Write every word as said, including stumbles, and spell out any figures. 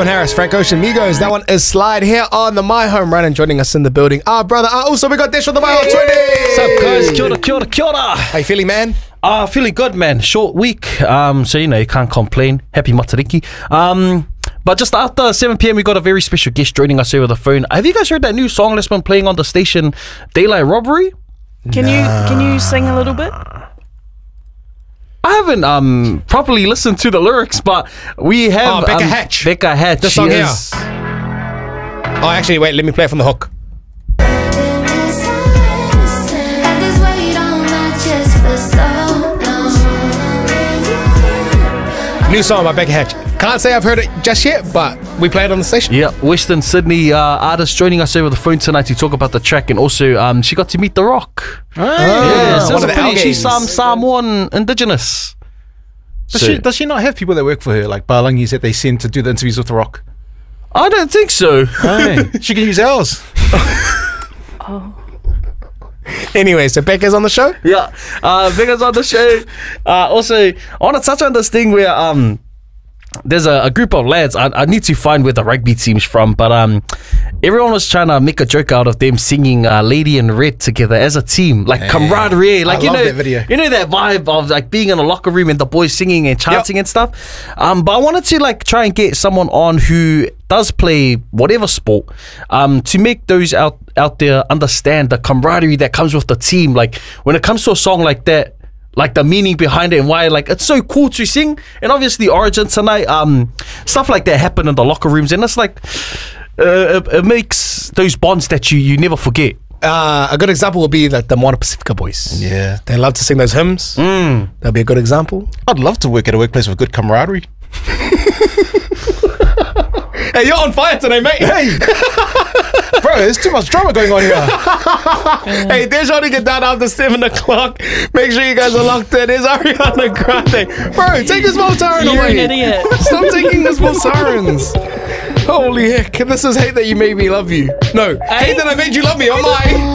Calvin Harris, Frank Ocean, Migos. That one is Slide here on the My Home Run, and joining us in the building, our brother. Uh, also, we got Dish on the My Home twenty. What's up, guys? Kia ora, kia ora, kia ora. How you feeling, man? Uh, feeling good, man. Short week, um, so you know you can't complain. Happy Matariki. Um, but just after seven p m, we got a very special guest joining us over the phone. Have you guys heard that new song that's been playing on the station, Daylight Robbery? Can nah. you can you sing a little bit? I haven't um properly listened to the lyrics, but we have oh, Becca um, Hatch. Becca Hatch. The song she here. Is... Oh, actually, wait. Let me play it from the hook. New song by Becca Hatch. Can't say I've heard it just yet, but we play it on the station. Yeah, Western Sydney uh, artist joining us over the phone tonight to talk about the track, and also um, she got to meet The Rock. Oh, yeah, so one of the pretty, she's Algames. um, Samoan indigenous. Does, So- she, does she not have people that work for her, like Balangis that they send to do the interviews with The Rock? I don't think so. Hey, she can use ours. Anyway, so Becca's on the show. Yeah, uh, Becca's on the show. Uh, also, I want to touch on this thing where um, there's a, a group of lads. I, I need to find where the rugby team's from, but um, everyone was trying to make a joke out of them singing uh, "Lady in Red" together as a team, like Yeah. camaraderie. Like I you love know, that video. you know that vibe of like being in a locker room and the boys singing and chanting Yep. and stuff. Um, but I wanted to like try and get someone on who does play whatever sport, um, to make those out out there understand the camaraderie that comes with the team. Like when it comes to a song like that, like the meaning behind it and why like it's so cool to sing. And obviously Origin tonight, um, stuff like that happen in the locker rooms, and it's like uh, it, it makes those bonds that you you never forget. Uh, a good example would be like the Moana Pacifica boys. Yeah. They love to sing those hymns. Mm. That'd be a good example. I'd love to work at a workplace with good camaraderie. Hey, you're on fire today, mate. Hey! Bro, there's too much drama going on here. Hey, they're trying to get down after seven o'clock. Make sure you guys are locked in. It's Ariana Grande. Bro, take his Voltaren You're away. an idiot. Stop taking his Voltarens. Holy heck. This is hate that you made me love you. No, hate that I made you love me. Oh my.